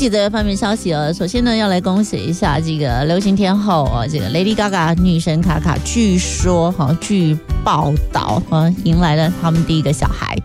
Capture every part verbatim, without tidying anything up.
几则方面消息哦。首先呢，要来恭喜一下这个流行天后哦，这个 Lady Gaga 女神卡卡，据说哈、哦，据报道啊，迎来了他们第一个小孩。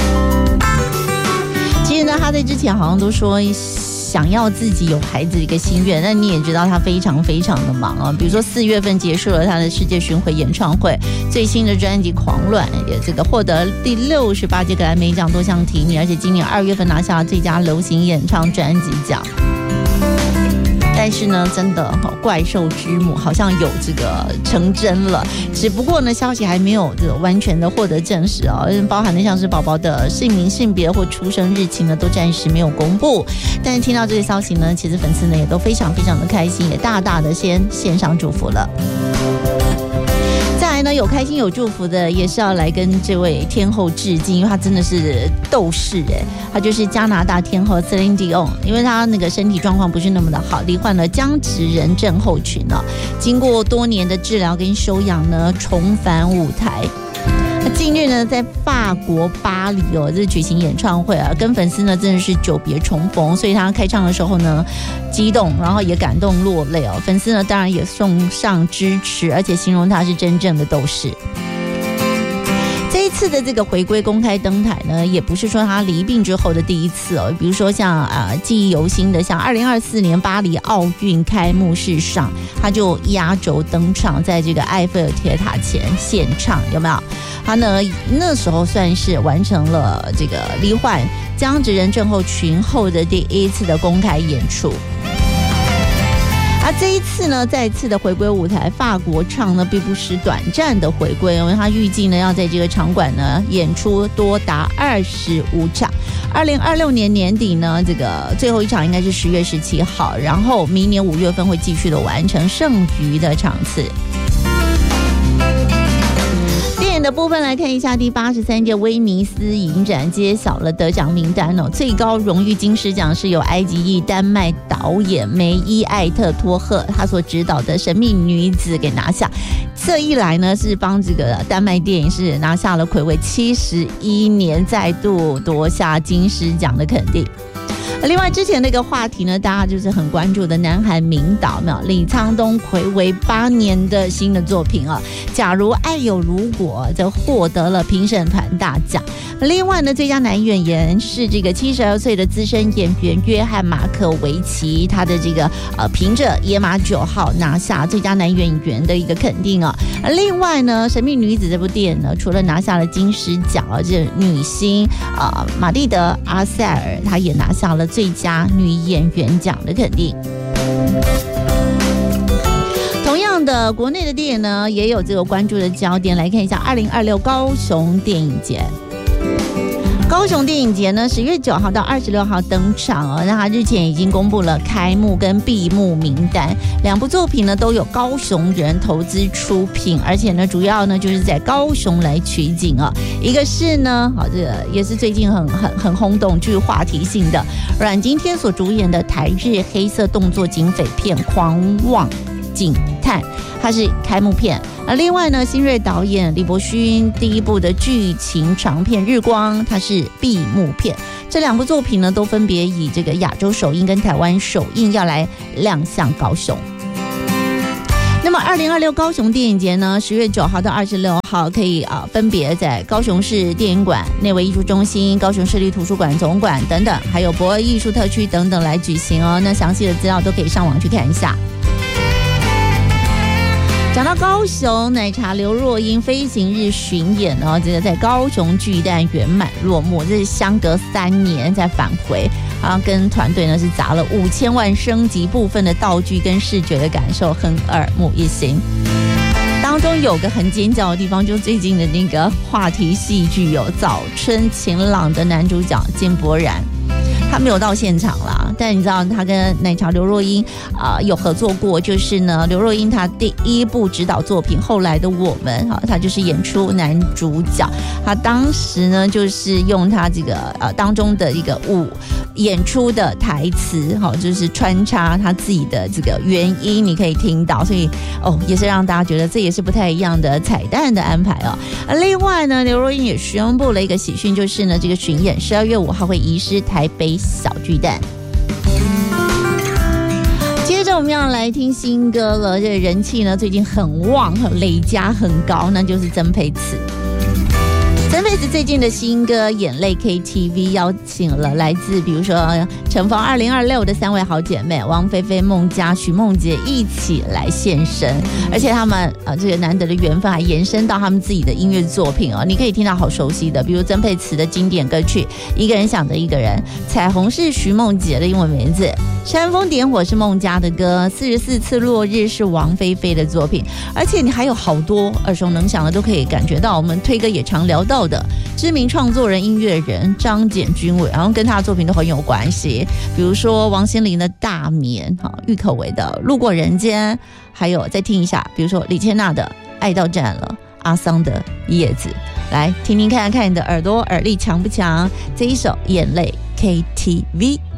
其实呢，她在之前好像都说想要自己有孩子一个心愿，但你也知道他非常非常的忙啊。比如说四月份结束了他的世界巡回演唱会，最新的专辑《狂乱》也这个获得第六十八届格莱美奖多项提名，而且今年二月份拿下了最佳流行演唱专辑奖。但是呢，真的怪兽之母好像有这个成真了，只不过呢，消息还没有这个完全的获得证实啊，包含的像是宝宝的姓名、性别或出生日期呢，都暂时没有公布。但是听到这个消息呢，其实粉丝呢也都非常非常的开心，也大大的先献上祝福了。再来呢，有开心有祝福的，也是要来跟这位天后致敬，因为她真的是斗士哎，她就是加拿大天后 Celine Dion， 因为她那个身体状况不是那么的好，罹患了僵直人症候群呢、哦，经过多年的治疗跟休养呢，重返舞台。近日呢，在法国巴黎哦，这举行演唱会啊，跟粉丝呢真的是久别重逢，所以他开唱的时候呢，激动，然后也感动落泪哦。粉丝呢当然也送上支持，而且形容他是真正的斗士。这一次的这个回归公开登台呢，也不是说他离病之后的第一次哦。比如说像啊、呃、记忆犹新的，像二零二四年巴黎奥运开幕式上，他就压轴登场，在这个埃菲尔铁塔前献唱，有没有？他呢那时候算是完成了这个罹患僵直人症候群后的第一次的公开演出。而这一次呢，再次的回归舞台，法国唱呢并不是短暂的回归，因为他预计呢要在这个场馆呢演出多达二十五场。二零二六年年底呢，这个最后一场应该是十月十七号，然后明年五月份会继续的完成剩余的场次。电影的部分来看一下，第八十三届威尼斯影展揭晓了得奖名单哦。最高荣誉金狮奖是由埃及裔丹麦导演梅伊艾特托赫他所执导的《神秘女子》给拿下。这一来呢，是帮这个丹麦电影是拿下了睽违七十一年再度夺下金狮奖的肯定。另外之前那个话题呢，大家就是很关注的南韩名导没有李沧东睽违八年的新的作品啊，假如爱有如果，则获得了评审团大奖。另外呢，最佳男演员是这个七十二岁的资深演员约翰马可维奇，他的这个呃凭着野马九号拿下最佳男演员的一个肯定啊。另外呢，神秘女子这部电影呢，除了拿下了金狮奖啊，这女星啊、呃、马蒂德阿塞尔，她也拿下了最佳女演员奖的肯定。同样的，国内的电影呢也有这个关注的焦点，来看一下二零二六高雄电影节。高雄电影节呢，十月九号到二十六号登场哦。那它日前已经公布了开幕跟闭幕名单，两部作品呢都有高雄人投资出品，而且呢主要呢就是在高雄来取景啊、哦。一个是呢，好、哦，这个也是最近很很很轰动、具话题性的阮经天所主演的台日黑色动作警匪片《狂妄警探》，它是开幕片。而另外呢，新锐导演李伯勋第一部的剧情长片《日光》，它是闭幕片。这两部作品呢，都分别以这个亚洲首映跟台湾首映要来亮相高雄。那么，二零二六高雄电影节呢，十月九号到二十六号可以啊、呃，分别在高雄市电影馆、内惟艺术中心、高雄市立图书馆总馆等等，还有博尔艺术特区等等来举行哦。那详细的资料都可以上网去看一下。讲到高雄，奶茶刘若英飞行日巡演哦，这个在高雄巨蛋圆满落幕，这是相隔三年再返回啊，跟团队呢是砸了五千万升级部分的道具跟视觉的感受，很耳目一新。当中有个很尖叫的地方，就是最近的那个话题戏剧有《早春晴朗》的男主角金柏然。他没有到现场啦，但你知道他跟奶茶刘若英啊、呃、有合作过，就是呢刘若英她第一部指导作品《后来的我们》哈，她就是演出男主角，他当时呢就是用他这个呃当中的一个舞演出的台词哈，就是穿插他自己的这个原音，你可以听到，所以哦也是让大家觉得这也是不太一样的彩蛋的安排哦。另外呢，刘若英也宣布了一个喜讯，就是呢这个巡演十二月五号会移师台北小巨蛋。 们要来听新歌了，这人气呢最近很旺，累加很高，那就是曾沛慈。曾沛慈最近的新歌《眼泪 K T V》邀请了来自比如说乘风二零二六的三位好姐妹王菲菲、孟佳、徐梦洁一起来现身，而且他们呃这个难得的缘分还延伸到他们自己的音乐作品哦，你可以听到好熟悉的，比如曾沛慈的经典歌曲《一个人想着一个人》，彩虹是徐梦洁的英文名字，煽风点火是孟佳的歌，四十四次落日是王菲菲的作品，而且你还有好多耳熟能详的都可以感觉到，我们推歌也常聊到的知名创作人、音乐人张简君伟，然后跟他的作品都很有关系，比如说王心凌的《大眠》，郁可唯的《路过人间》，还有再听一下，比如说李千娜的《爱到站了》，阿桑的《叶子》，来听听看看你的耳朵耳力强不强？这一首《眼泪 K T V》。